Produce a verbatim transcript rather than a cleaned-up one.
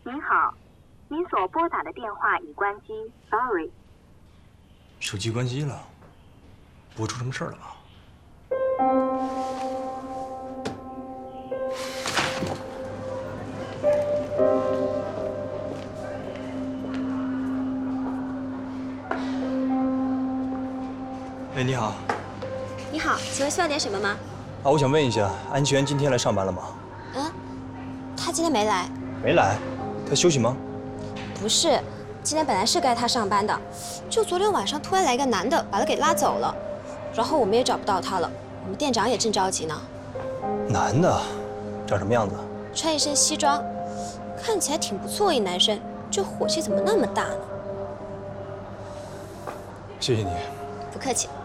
您好，您所拨打的电话已关机 ，sorry。 手机关机了，不会出什么事儿了吧？哎，你好。 你好，请问需要点什么吗？ 啊，我想问一下，安全今天来上班了吗？ 嗯，他今天没来。 没来，他休息吗？ 不是，今天本来是该他上班的，就昨天晚上突然来一个男的把他给拉走了，然后我们也找不到他了，我们店长也正着急呢。 男的，长什么样子？ 穿一身西装，看起来挺不错一男生，这火气怎么那么大呢？ 谢谢你。 不客气。